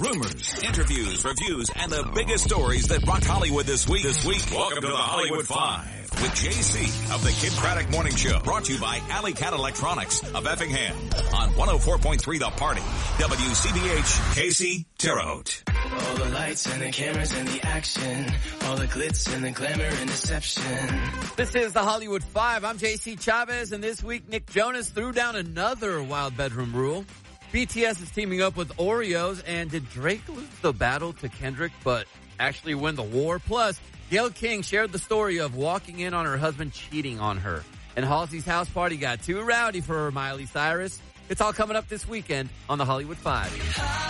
rumors, interviews, reviews, and the biggest stories that rocked Hollywood this week. Welcome to the Hollywood Five with JC of the Kid Craddock Morning Show. Brought to you by Alley Cat Electronics of Effingham on 104.3 The Party. WCBH KC Terre Haute. All the lights and the cameras and the action. All the glitz and the glamour and deception. This is the Hollywood Five. I'm JC Chavez, and this week Nick Jonas threw down another wild bedroom rule. BTS is teaming up with Oreos, and did Drake lose the battle to Kendrick but actually win the war? Plus, Gayle King shared the story of walking in on her husband cheating on her. And Halsey's house party got too rowdy for Miley Cyrus. It's all coming up this weekend on the Hollywood Five.